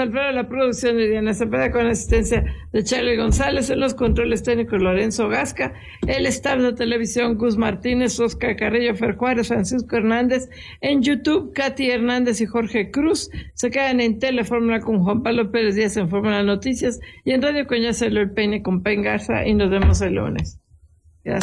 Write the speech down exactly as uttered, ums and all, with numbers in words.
Alfredo, la producción de Diana Cepeda con asistencia de Charlie González, en los controles técnicos Lorenzo Gasca, el staff de televisión Gus Martínez, Oscar Carrillo, Fer Juárez, Francisco Hernández, en YouTube Katy Hernández y Jorge Cruz. Se quedan en Telefórmula con Juan Pablo Pérez Díaz en Fórmula Noticias y en Radio Coñacelo el Peine con Pen Garza, y nos vemos el lunes.